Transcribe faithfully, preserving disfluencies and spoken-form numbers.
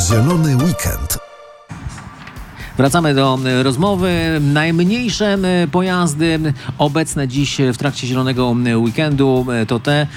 Zielony weekend. Wracamy do rozmowy. Najmniejsze pojazdy obecne dziś w trakcie Zielonego Weekendu to te,